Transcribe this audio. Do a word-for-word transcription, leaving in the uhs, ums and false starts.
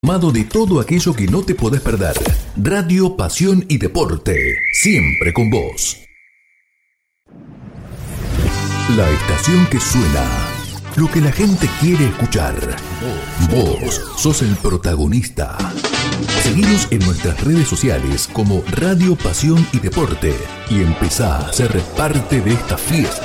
De todo aquello que no te podés perder. Radio, pasión y deporte. Siempre con vos. La estación que suena. Lo que la gente quiere escuchar. Vos sos el protagonista. Seguinos en nuestras redes sociales como Radio, Pasión y Deporte. Y empezá a ser parte de esta fiesta.